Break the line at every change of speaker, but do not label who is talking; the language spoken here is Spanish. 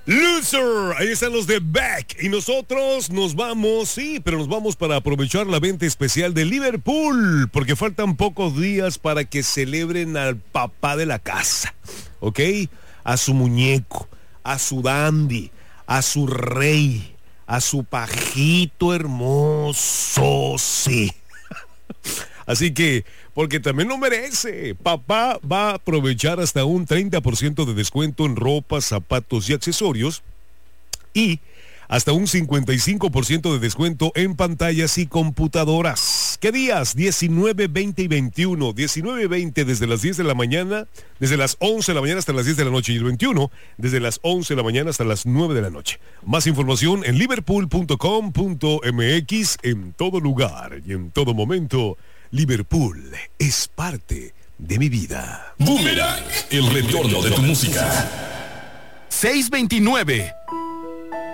Loser, ahí están los de Beck. Y nosotros nos vamos, sí, pero nos vamos para aprovechar la venta especial de Liverpool, porque faltan pocos días para que celebren al papá de la casa, ¿ok? A su muñeco, a su dandy, a su rey, a su pajito hermoso, sí. Así que, porque también lo merece, papá va a aprovechar hasta un 30% de descuento en ropa, zapatos y accesorios y hasta un 55% de descuento en pantallas y computadoras. ¿Qué días? 19, 20 y 21. 19 y 20 desde las 10 de la mañana, desde las 11 de la mañana hasta las 10 de la noche, y el 21 desde las 11 de la mañana hasta las 9 de la noche. Más información en liverpool.com.mx. En todo lugar y en todo momento, Liverpool es parte de mi vida.
Boomerang, el retorno de tu música.
629